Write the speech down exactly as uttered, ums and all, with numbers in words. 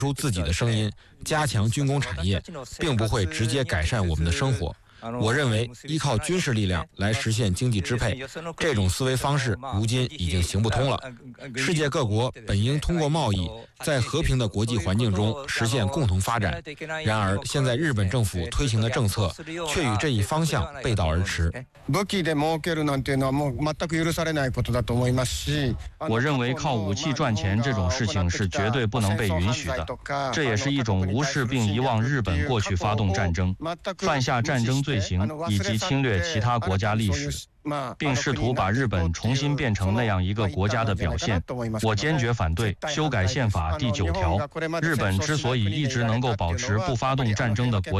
出自己的声音，加强军工产业，并不会直接改善我们的生活。我认为依靠军事力量来实现经济支配，这种思维方式如今已经行不通了。世界各国本应通过贸易，在和平的国际环境中实现共同发展。然而，现在日本政府推行的政策却与这一方向背道而驰。 我认为靠武器赚钱这种事情是绝对不能被允许的，这也是一种无视并遗忘日本过去发动战争、犯下战争罪行以及侵略其他国家历史，并试图把日本重新变成那样一个国家的表现。我坚决反对修改宪法第九条。日本之所以一直能够保持不发动战争的国